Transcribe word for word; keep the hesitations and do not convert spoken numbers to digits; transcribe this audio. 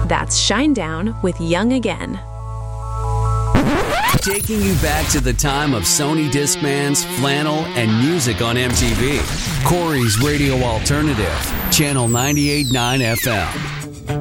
That's Shinedown with Young Again. Taking you back to the time of Sony Discmans, flannel, and music on M T V. Corey's Radio Alternative, Channel ninety-eight point nine F M.